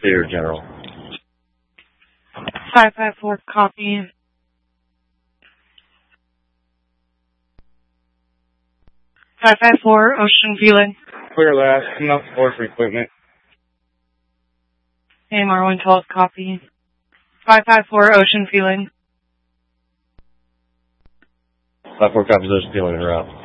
Clear, General. 554, copy. 554, Ocean View. Clear last. Enough support for equipment. AMR 112, copy. 554, Ocean View. 54 copies, Ocean View en route.